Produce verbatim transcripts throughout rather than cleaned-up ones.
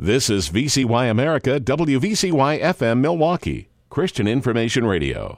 This is V C Y America, W V C Y F M Milwaukee, Christian Information Radio.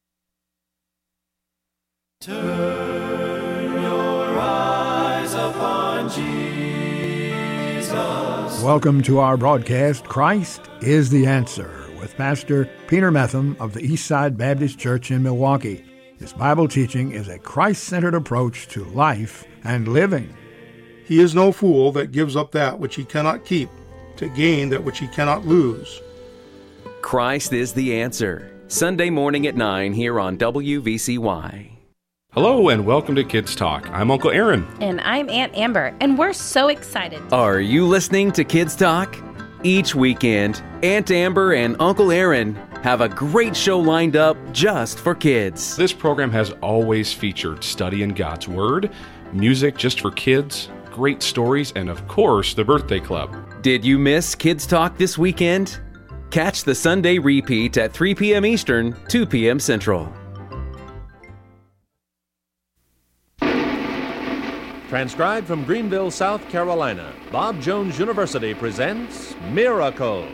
Turn your eyes upon Jesus. Welcome to our broadcast, Christ is the Answer, with Pastor Peter Metham of the Eastside Baptist Church in Milwaukee. His Bible teaching is a Christ-centered approach to life and living. He is no fool that gives up that which he cannot keep to gain that which he cannot lose. Christ is the Answer. Sunday morning at nine here on W V C Y. Hello and welcome to Kids Talk. I'm Uncle Aaron. And I'm Aunt Amber, and we're so excited. Are you listening to Kids Talk? Each weekend, Aunt Amber and Uncle Aaron have a great show lined up just for kids. This program has always featured study in God's Word, music just for kids, great stories, and of course, the Birthday Club. Did you miss Kids Talk this weekend? Catch the Sunday repeat at three p.m. Eastern, two p.m. Central. Transcribed from Greenville, South Carolina, Bob Jones University presents Miracles.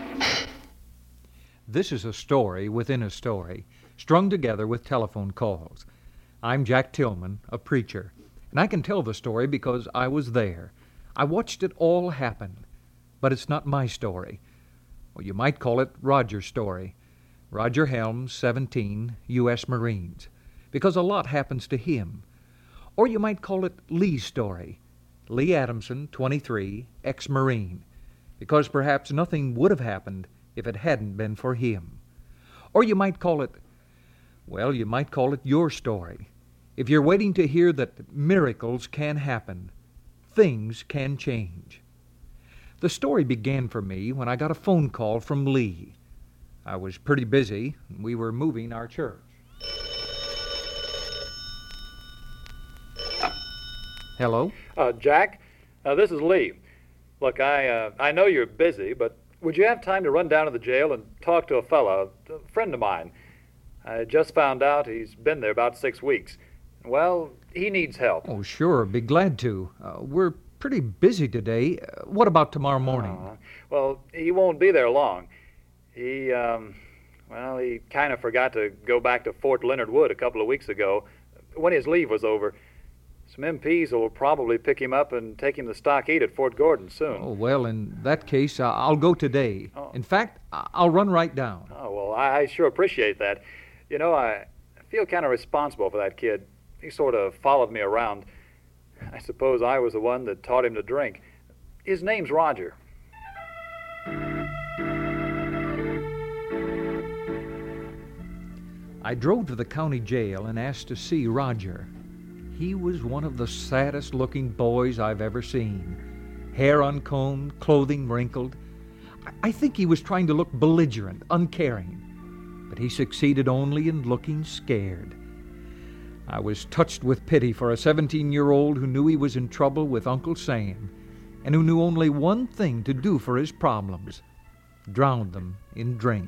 This is a story within a story, strung together with telephone calls. I'm Jack Tillman, a preacher, and I can tell the story because I was there. I watched it all happen, but it's not my story. Well, you might call it Roger's story. Roger Helms, seventeen, U S Marines, because a lot happens to him. Or you might call it Lee's story. Lee Adamson, twenty-three, ex-Marine, because perhaps nothing would have happened if it hadn't been for him. Or you might call it, well, you might call it your story. If you're waiting to hear that miracles can happen, things can change. The story began for me when I got a phone call from Lee. I was pretty busy, and we were moving our church. Hello? Uh, Jack, uh, this is Lee. Look, I uh, I know you're busy, but would you have time to run down to the jail and talk to a fella, a friend of mine? I just found out he's been there about six weeks. Well, he needs help. Oh, sure. Be glad to. Uh, we're pretty busy today. Uh, what about tomorrow morning? Uh, well, he won't be there long. He, um, well, he kind of forgot to go back to Fort Leonard Wood a couple of weeks ago when his leave was over. Some M Ps will probably pick him up and take him to Stockade at Fort Gordon soon. Oh, well, in that case, uh, I'll go today. Oh. In fact, I'll run right down. Oh, well, I, I sure appreciate that. You know, I feel kind of responsible for that kid. He sort of followed me around. I suppose I was the one that taught him to drink. His name's Roger. I drove to the county jail and asked to see Roger. He was one of the saddest-looking boys I've ever seen. Hair uncombed, clothing wrinkled. I think he was trying to look belligerent, uncaring, but he succeeded only in looking scared. I was touched with pity for a seventeen-year-old who knew he was in trouble with Uncle Sam and who knew only one thing to do for his problems: drown them in drink.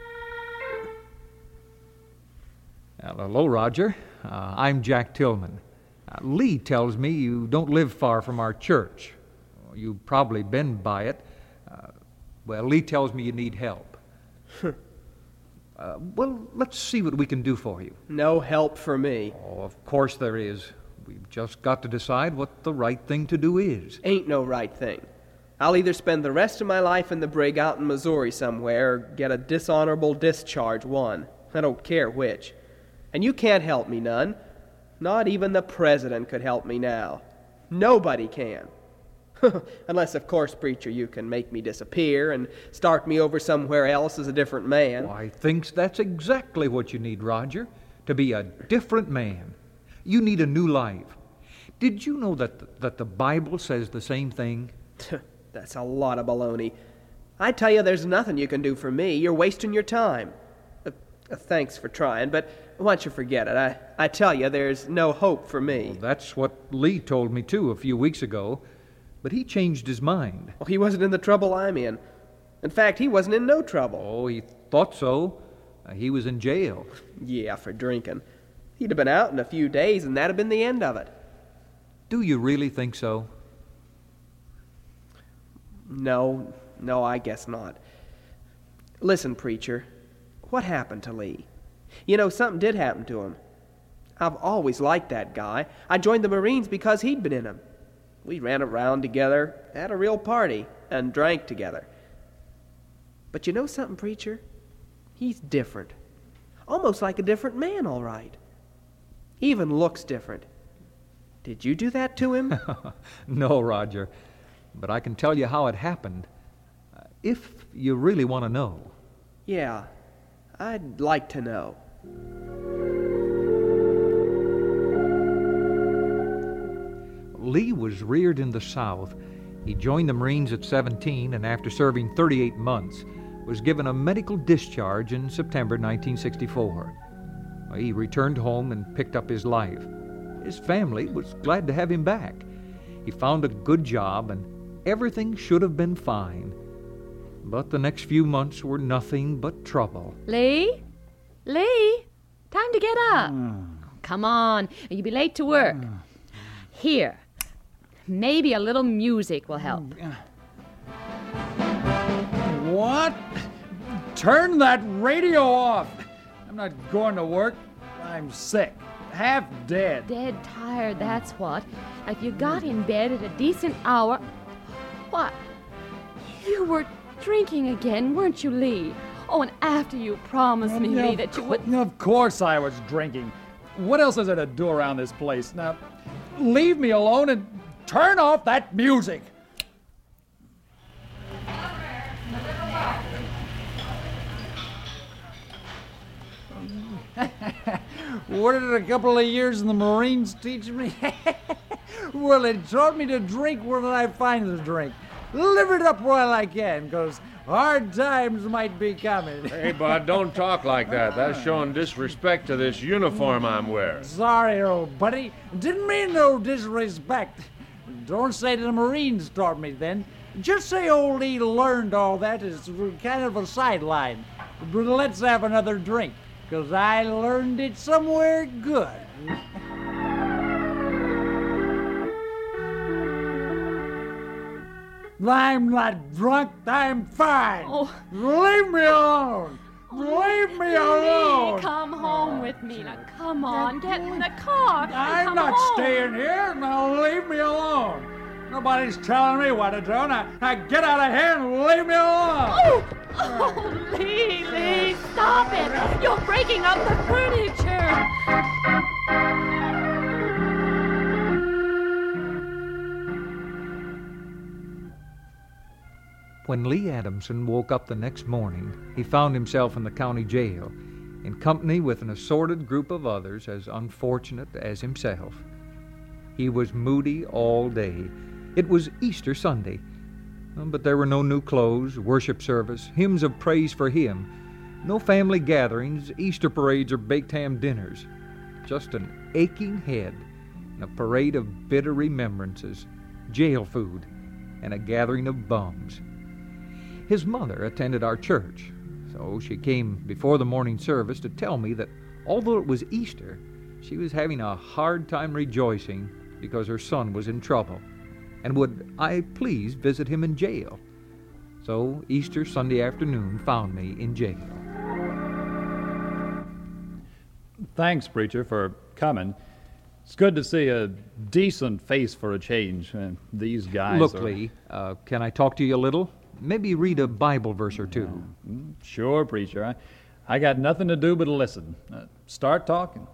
Well, hello, Roger. Uh, I'm Jack Tillman. Uh, Lee tells me you don't live far from our church. You've probably been by it. Uh, well, Lee tells me you need help. uh, well, let's see what we can do for you. No help for me. Oh, of course there is. We've just got to decide what the right thing to do is. Ain't no right thing. I'll either spend the rest of my life in the brig out in Missouri somewhere or get a dishonorable discharge one. I don't care which. And you can't help me none. Not even the president could help me now. Nobody can. Unless, of course, preacher, you can make me disappear and start me over somewhere else as a different man. Well, I think that's exactly what you need, Roger. To be a different man. You need a new life. Did you know that the, that the Bible says the same thing? That's a lot of baloney. I tell you, there's nothing you can do for me. You're wasting your time. Uh, uh, thanks for trying, but why don't you forget it? I, I tell you, there's no hope for me. Well, that's what Lee told me, too, a few weeks ago. But he changed his mind. Well, he wasn't in the trouble I'm in. In fact, he wasn't in no trouble. Oh, he thought so. Uh, he was in jail. Yeah, for drinking. He'd have been out in a few days, and that'd have been the end of it. Do you really think so? No, no, I guess not. Listen, preacher, what happened to Lee? You know, something did happen to him. I've always liked that guy. I joined the Marines because he'd been in them. We ran around together, had a real party, and drank together. But you know something, preacher? He's different. Almost like a different man, all right. He even looks different. Did you do that to him? No, Roger. But I can tell you how it happened, uh, if you really want to know. Yeah, I'd like to know. Lee was reared in the South. He joined the Marines at seventeen, and after serving thirty-eight months, was given a medical discharge in September nineteen sixty-four. He returned home and picked up his life. His family was glad to have him back. He found a good job, and everything should have been fine. But the next few months were nothing but trouble. Lee? Lee? Time to get up. Mm. Come on, you'll be late to work. Mm. Here, maybe a little music will help. What? Turn that radio off. I'm not going to work. I'm sick. Half dead. Dead tired, that's what. If you got in bed at a decent hour... What? You were drinking again, weren't you, Lee? Oh, and after you promised me, Yeah, Lee, that you would... Of course I was drinking. What else is there to do around this place? Now, leave me alone and turn off that music. What did a couple of years in the Marines teach me? Well, it taught me to drink where I find the drink. Live it up while I can, because hard times might be coming. Hey, Bud, don't talk like that. That's showing disrespect to this uniform I'm wearing. Sorry, old buddy. Didn't mean no disrespect. Don't say the Marines taught me then. Just say old Lee learned all that is kind of a sideline. But let's have another drink, because I learned it somewhere good. I'm not drunk, I'm fine. Oh. Leave me alone. Leave me alone. Lee, come home with me. Now, come on, get in the car. I'm come not home. staying here. Now leave me alone. Nobody's telling me what to do. Now, now get out of here and leave me alone. Oh, oh Lee, Lee, stop it. You're breaking up the furniture. When Lee Adamson woke up the next morning, he found himself in the county jail, in company with an assorted group of others as unfortunate as himself. He was moody all day. It was Easter Sunday, but there were no new clothes, worship service, hymns of praise for him, no family gatherings, Easter parades, or baked ham dinners. Just an aching head and a parade of bitter remembrances, jail food, and a gathering of bums. His mother attended our church, so she came before the morning service to tell me that although it was Easter, she was having a hard time rejoicing because her son was in trouble, and would I please visit him in jail. So Easter Sunday afternoon found me in jail. Thanks, preacher, for coming. It's good to see a decent face for a change. Uh, these guys Look, are... Lee, uh, can I talk to you a little? Maybe read a Bible verse or two. Uh, sure, preacher. I, I got nothing to do but listen. Uh, start talking.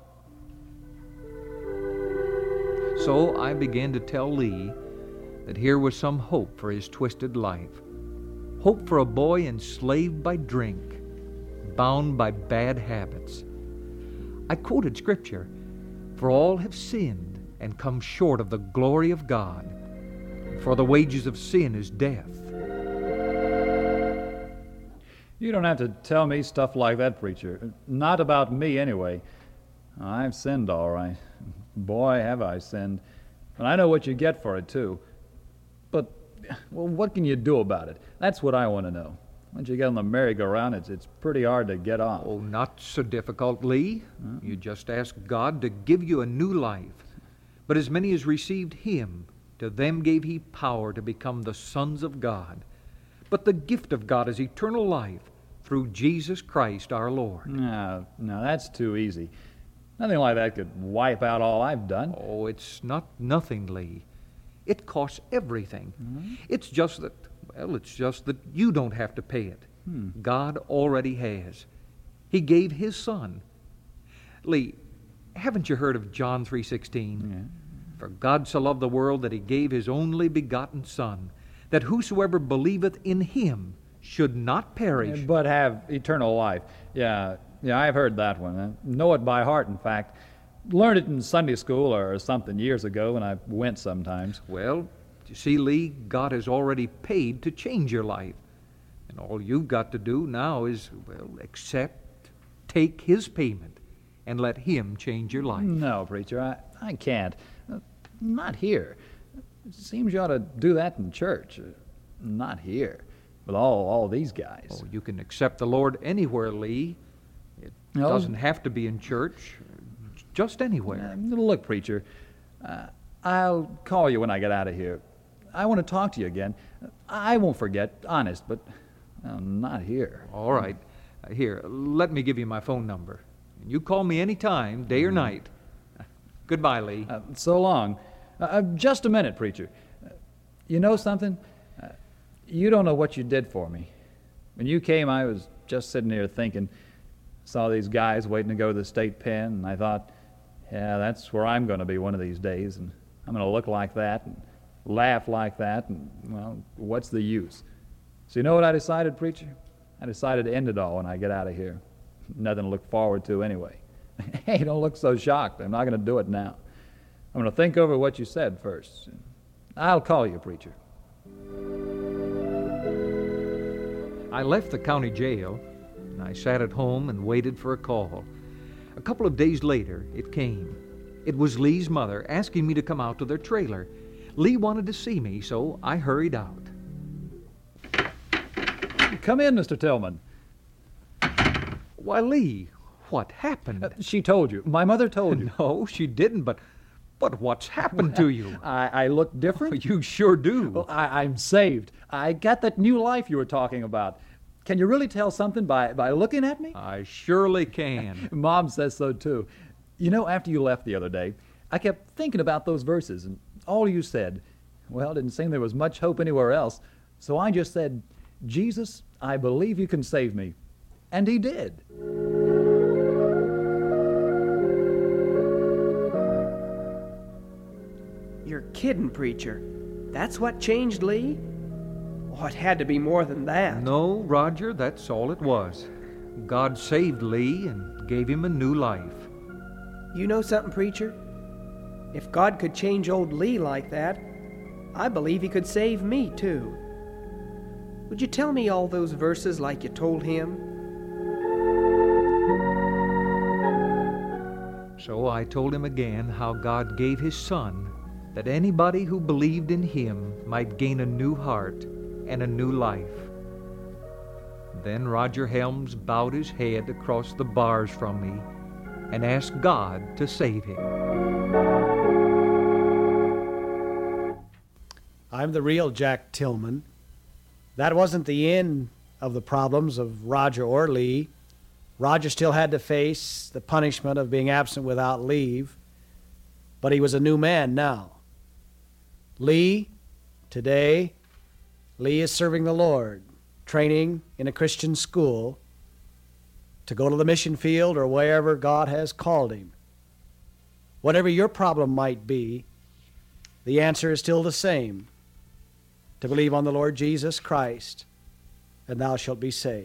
So I began to tell Lee that here was some hope for his twisted life. Hope for a boy enslaved by drink, bound by bad habits. I quoted Scripture, "For all have sinned and come short of the glory of God. For the wages of sin is death." You don't have to tell me stuff like that, preacher. Not about me, anyway. I've sinned, all right. Boy, have I sinned. And I know what you get for it, too. But, well, what can you do about it? That's what I want to know. Once you get on the merry-go-round, it's, it's pretty hard to get off. Oh, not so difficult, Lee. Huh? You just ask God to give you a new life. But as many as received Him, to them gave He power to become the sons of God. but the gift of God is eternal life through Jesus Christ our Lord. No, no, that's too easy. Nothing like that could wipe out all I've done. Oh, it's not nothing, Lee. It costs everything. Mm-hmm. It's just that, well, it's just that you don't have to pay it. Hmm. God already has. He gave His Son. Lee, haven't you heard of John three sixteen? Yeah. For God so loved the world that He gave His only begotten Son, that whosoever believeth in Him should not perish, But have eternal life. Yeah, yeah, I've heard that one. I know it by heart, in fact. Learned it in Sunday school or something years ago when I went sometimes. Well, you see, Lee, God has already paid to change your life. And all you've got to do now is, well, accept, take His payment, and let Him change your life. No, preacher, I, I can't. Uh, not here. It seems you ought to do that in church. Uh, not here. With all, all these guys. Oh, you can accept the Lord anywhere, Lee. It No. doesn't have to be in church. Just anywhere. Uh, look, preacher, uh, I'll call you when I get out of here. I want to talk to you again. I won't forget, honest, but uh, not here. All right. Uh, here, let me give you my phone number. You call me any time, day or night. Uh, goodbye, Lee. Uh, so long. Uh, uh, just a minute, preacher. Uh, you know something? Uh, you don't know what you did for me. When you came, I was just sitting here thinking, saw these guys waiting to go to the state pen, and I thought, yeah, that's where I'm going to be one of these days, and I'm going to look like that and laugh like that, and, well, what's the use? So you know what I decided, preacher? I decided to end it all when I get out of here. Nothing to look forward to anyway. Hey, don't look so shocked. I'm not going to do it now. I'm going to think over what you said first. I'll call you, preacher. I left the county jail, and I sat at home and waited for a call. A couple of days later, it came. It was Lee's mother asking me to come out to their trailer. Lee wanted to see me, so I hurried out. Come in, Mister Tillman. Why, Lee, what happened? Uh, she told you. My mother told you. No, she didn't, but but what's happened to you? I, I look different? You sure do. Well, I, I'm saved. I got that new life you were talking about. Can you really tell something by, by looking at me? I surely can. Mom says so, too. You know, after you left the other day, I kept thinking about those verses, and all you said, well, it didn't seem there was much hope anywhere else. So I just said, Jesus, I believe you can save me. And He did. You're kidding, preacher. That's what changed Lee? Oh, it had to be more than that. No, Roger, that's all it was. God saved Lee and gave him a new life. You know something, preacher? If God could change old Lee like that, I believe He could save me, too. Would you tell me all those verses like you told him? So I told him again how God gave His Son, that anybody who believed in Him might gain a new heart and a new life. Then Roger Helms bowed his head across the bars from me and asked God to save him. I'm the real Jack Tillman. That wasn't the end of the problems of Roger or Lee. Roger still had to face the punishment of being absent without leave, but he was a new man now. Lee, today, Lee is serving the Lord, training in a Christian school to go to the mission field or wherever God has called him. Whatever your problem might be, the answer is still the same: to believe on the Lord Jesus Christ, and thou shalt be saved.